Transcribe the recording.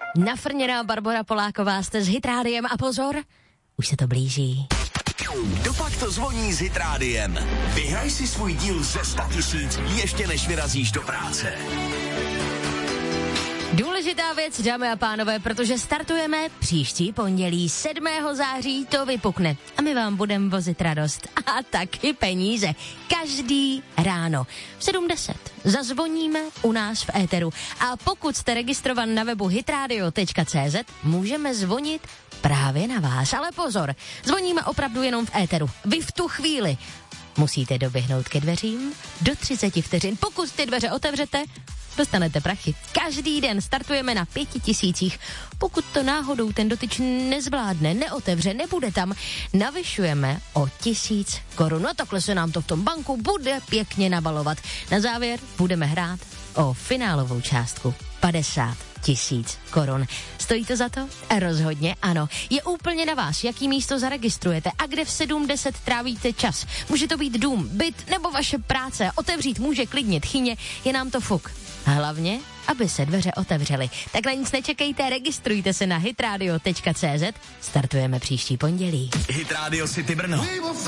Nafrněná Barbora Poláková, jste s Hitrádiem a pozor, už se to blíží. Dopak to zvoní s Hitrádiem. Vyhraj si svůj díl ze 100 000 ještě než vyrazíš do práce. Důležitá věc, dámy a pánové, protože startujeme příští pondělí 7. září, to vypukne. A my vám budeme vozit radost a taky peníze. Každý ráno. V 7:10 zazvoníme u nás v éteru. A pokud jste registrovan na webu hitradio.cz, můžeme zvonit právě na vás. Ale pozor, zvoníme opravdu jenom v éteru. Vy v tu chvíli musíte doběhnout ke dveřím do 30 vteřin. Pokud ty dveře otevřete, dostanete prachy. Každý den startujeme na 5 000. Pokud to náhodou ten dotyčný nezvládne, neotevře, nebude tam, navyšujeme o 1000 korun. No takhle se nám to v tom banku bude pěkně nabalovat. Na závěr budeme hrát o finálovou částku 50 000 korun. Stojí to za to? Rozhodně ano. Je úplně na vás, jaký místo zaregistrujete a kde v 7:10 trávíte čas. Může to být dům, byt nebo vaše práce. Otevřít může klidně tchyně, je nám to fuk. Hlavně, aby se dveře otevřely. Takhle nic nečekejte, registrujte se na hitradio.cz. Startujeme příští pondělí. Hit Radio City Brno.